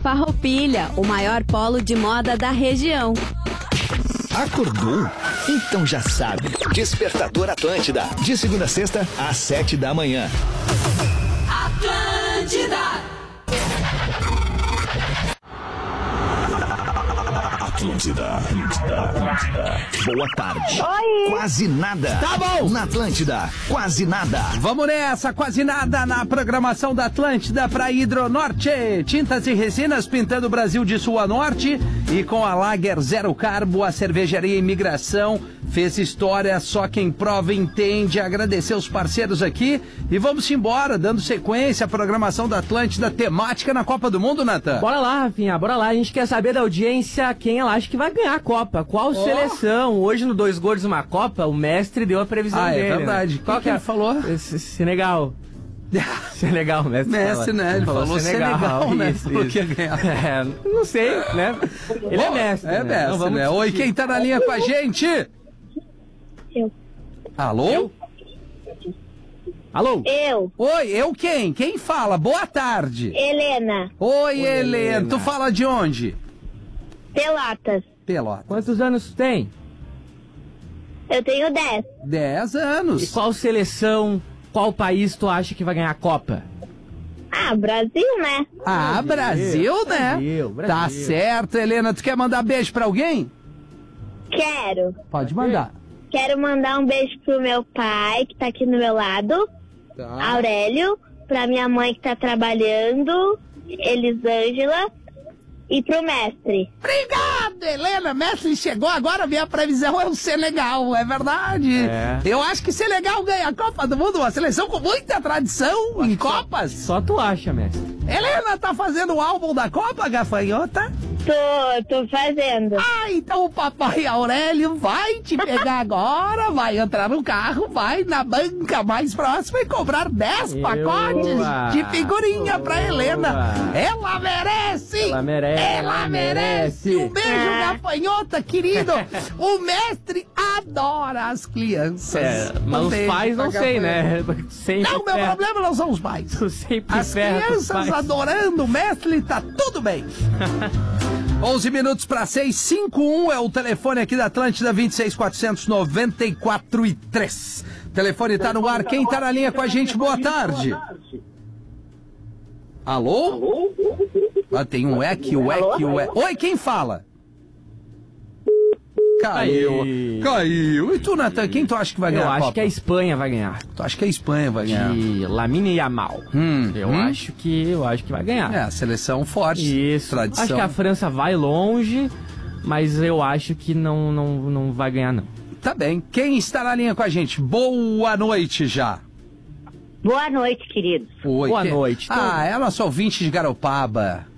Farroupilha, o maior polo de moda da região. Acordou? Então já sabe. Despertador Atlântida. De segunda a sexta, às 7 da manhã. Atlântida. Boa tarde. Oi. Quase nada. Tá bom. Na Atlântida, quase nada. Vamos nessa, quase nada na programação da Atlântida para Hidronorte. Tintas e resinas pintando o Brasil de sul a norte. E com a Lager Zero Carbo, a cervejaria Imigração fez história, só quem prova entende. Agradecer os parceiros aqui e vamos embora, dando sequência à programação da Atlântida temática na Copa do Mundo, Natan. Bora lá, Rafinha, bora lá. A gente quer saber da audiência quem ela acha que vai ganhar a Copa. Qual seleção? Hoje no Dois Gordos Uma Copa, o mestre deu a previsão dele. É verdade. Né? Qual que ele falou? Senegal. Senegal, mestre. Né? Ele falou Senegal, né? Isso. Que ia ganhar. Não sei, né? Ele é mestre. É mestre, Então, né? Oi, quem tá na linha com a gente? Eu. Alô? Alô? Eu. Oi, eu quem? Quem fala? Boa tarde. Helena. Oi, Helena. Tu fala de onde? Pelotas. Pelotas. Quantos anos tu tem? Eu tenho 10. 10 E anos. qual seleção, qual país tu acha que vai ganhar a Copa? Ah, Brasil, né? Ah, Brasil, né? Brasil. Tá certo, Helena. Tu quer mandar beijo pra alguém? Quero. Pode mandar. Quero mandar um beijo pro meu pai, que tá aqui do meu lado. Tá. Aurélio. Pra minha mãe que tá trabalhando. Elisângela. E pro mestre. Obrigado, Helena. Mestre chegou agora, minha previsão é o Senegal, é verdade. É. Eu acho que Senegal ganha a Copa do Mundo, uma seleção com muita tradição em Copas. Só tu acha, mestre. Helena tá fazendo o álbum da Copa, gafanhota? Tô fazendo. Ah, então o papai Aurélio vai te pegar agora, vai entrar no carro, vai na banca mais próxima e cobrar 10 pacotes de figurinha pra Helena. Ela merece! Ela merece! Ela merece! Um beijo, gafanhota, querido! O mestre adora as crianças. Mas os pais não sei, né? Sempre Não, meu problema não são os pais. Tu sempre As ferra com os crianças pais. adorando o mestre, tá tudo bem. 11 minutos para 6, 51 é o telefone aqui da Atlântida, 26.494 e 3. O telefone tá no ar, quem tá na linha com a gente, boa tarde. Alô? Ah, tem um eque. Oi, quem fala? Caiu. E tu, Natan, quem tu acha que vai ganhar Eu a acho Copa? que a Espanha vai ganhar. Tu acha que a Espanha vai ganhar? De Lamine Yamal. Eu acho que vai ganhar. É, a seleção forte. Isso. Tradição. Acho que a França vai longe, mas eu acho que não vai ganhar, não. Tá bem. Quem está na linha com a gente? Boa noite já. Boa noite, queridos. Oi, Boa noite. Ah, é nosso ouvinte de Garopaba.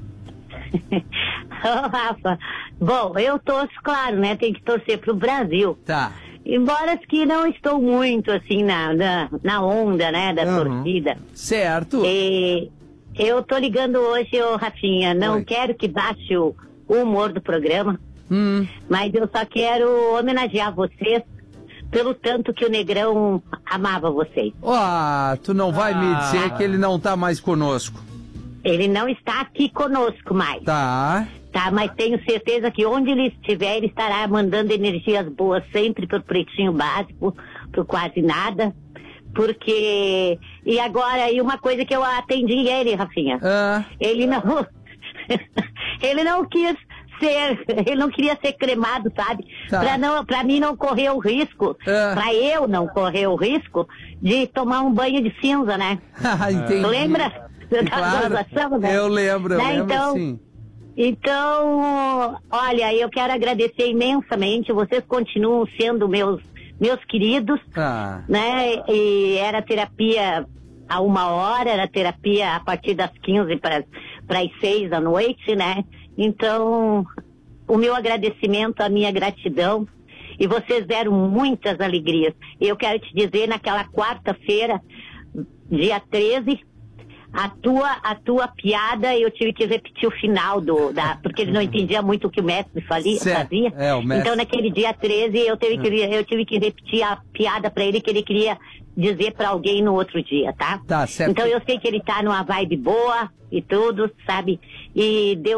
Ô, Rafa. Bom, eu torço, claro, né? Tem que torcer pro Brasil. Tá. Embora que não estou muito, assim, na onda, né? Da torcida. Certo. E eu tô ligando hoje, ô Rafinha. Não Oi. quero que baixe o humor do programa. Mas eu só quero homenagear vocês pelo tanto que o Negrão amava vocês. Ah, tu não vai me dizer que ele não tá mais conosco. Ele não está aqui conosco mais. Tá. Tá, mas tenho certeza que onde ele estiver, ele estará mandando energias boas sempre pro Pretinho Básico, pro Quase Nada. Porque... E agora, e uma coisa que eu atendi ele, Rafinha. Ele não... ele não quis ser... Ele não queria ser cremado, sabe? Tá. Pra mim não correr o risco, pra eu não correr o risco de tomar um banho de cinza, né? Entendi. Lembra? Claro, gozação, né? eu lembro Então, sim. Então, olha, eu quero agradecer imensamente. Vocês continuam sendo meus queridos, né? E era terapia a 1h, era terapia a partir das 15 para as 6 da noite, né? Então, o meu agradecimento, a minha gratidão. E vocês deram muitas alegrias. Eu quero te dizer, naquela quarta-feira, dia 13... A tua piada, eu tive que repetir o final porque ele não entendia muito o que o mestre fazia. O mestre. Então, naquele dia 13, eu tive que repetir a piada pra ele que ele queria dizer pra alguém no outro dia, tá? Tá, certo. Então, eu sei que ele tá numa vibe boa e tudo, sabe? E Deus